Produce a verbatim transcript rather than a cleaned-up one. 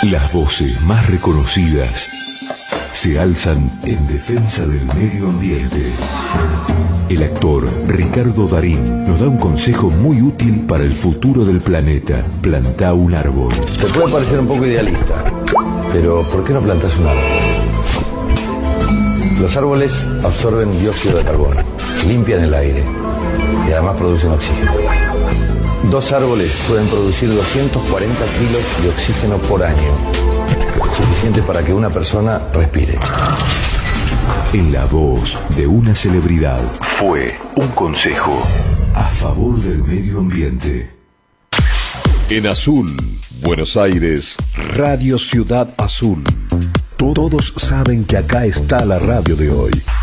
Las voces más reconocidas se alzan en defensa del medio ambiente. El actor Ricardo Darín nos da un consejo muy útil para el futuro del planeta. Plantá un árbol. Te puede parecer un poco idealista, pero ¿por qué no plantás un árbol? Los árboles absorben dióxido de carbono, limpian el aire y además producen oxígeno. Dos árboles pueden producir doscientos cuarenta kilos de oxígeno por año, suficiente para que una persona respire. En la voz de una celebridad fue un consejo a favor del medio ambiente. En Azul, Buenos Aires, Radio Ciudad Azul. Todos saben que acá está la radio de hoy.